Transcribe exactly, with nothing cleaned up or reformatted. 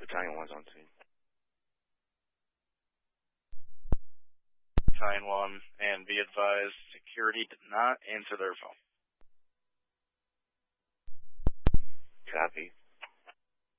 Battalion one's on scene. Battalion one, and be advised, security did not answer their phone.